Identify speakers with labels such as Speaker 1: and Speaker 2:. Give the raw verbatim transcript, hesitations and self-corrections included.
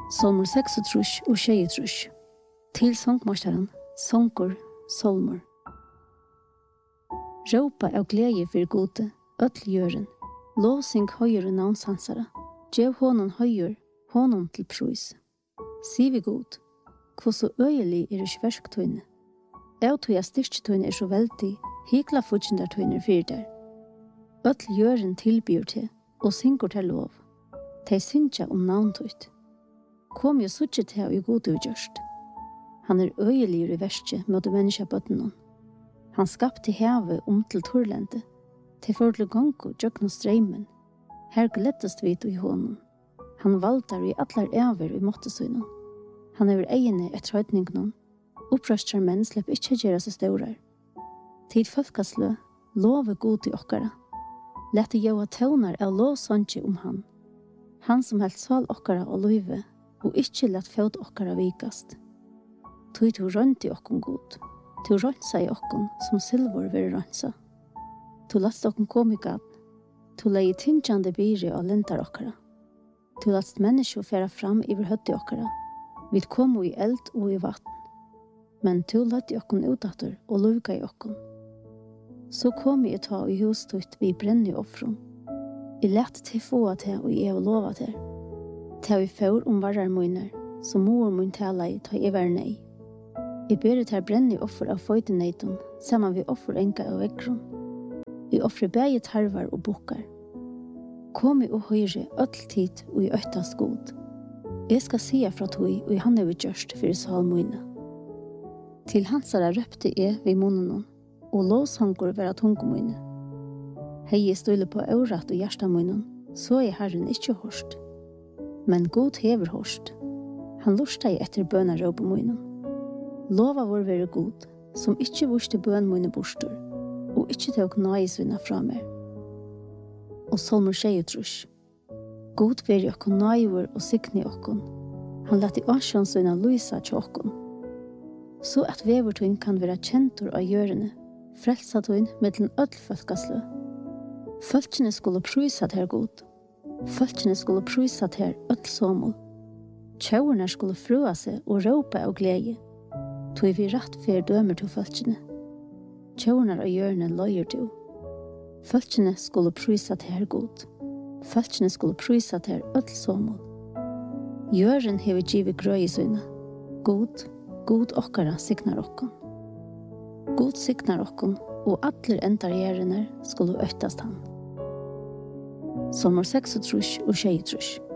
Speaker 1: Salmer seksogtrýss og sjeyogtrýss. Til songmasteren, songur, solmur. Råpa av glede for gode, öll jøren. Låsing høyere navnsansara. Gjev honom høyre, honom til prøys. Sivi god, hvor så øyelig er ikke verktøyne. Jeg tog jeg styrketøyne er så veldig, hikla futsindartøyne fyrir der. Öll jøren tilbyr til, og syngur til lov. Tei synsja om navntøyt. Kom jo suttje til og god utgjørst. Han er øyelig i verste med de menneska bøttene. Han skapte heve om til torlende, til for til gongo jøkno streimen. Her glettest vi i honom. Han valtar i atlar ever i måttesøynen. Han er egene etter høytningen. Opprøstrar menn slepp ikkje gjøre seg staurar. Tid folkeslø, love god i okkara. Lette joa tøvnar av lovsåndje om han. Han som helt sval okkara og løyve, og ikkje lett fød okkara vikast. Tog to rønt i okkon god. To røntsa i okkon som silver vil røntsa. To last okkon kom i gad. To leie tingjande byri og lentar okkara. To last menneskje færa fram iver høtti okkara. Vi komo i eld og i vatten. Men to lette okkon utdatter og luka i okkon. Så kom jeg ta i hustøyt vi brenner offron. Jeg lette til få til og jeg lova til. Til vi får om varar munner, så mor mun tala i ta i vær nei. Jeg ber til brenner offer av føyteneiton, saman vi offer enka av vekkron. Vi offrer bæge tarvar og bukkar. Kom i og høyre öll tid og i øttast god. Jeg skal sia fra tog og han er vi gjørst for salmoine. Til hansara røpte jeg vi munnen, og låshangur vera tungomoine. Hei jeg støyle på ørat og hjertamoinen, så er Herren ikkje hårst. Men god hever hårst. Han lurstar etter bøna råbemoinen. Lova vår være god, som ikkje vorste bønmoine bostor, og ikkje tåk naisvinna fra mer. Og salmer sjeyogtrýss. God veri okkon naivur og sikni okkon. Han lett i asjonsvinna lysa til okkon. Så at vevertøyn kan være kjentur av gjørende, frelsatøyn mellom öll folkaslø. Fölkene skulle prøysat her god. Fölkene skulle prøysat her öll somol. Tjauerne skulle frua seg og råpa av glede. Tog vi rett fer dømer til fölkene. Tjauerne av gjørende løyer du. Fölkene skulle prøysat her god. Fölkene skulle prøysat her öll somol. Gjøren hever givet grøy i søyna. God, god okkara signar okkon. God signar okkon, og atler endar gjerne skulle øttast han. Salmer seksogtrýss og sjeyogtrýss.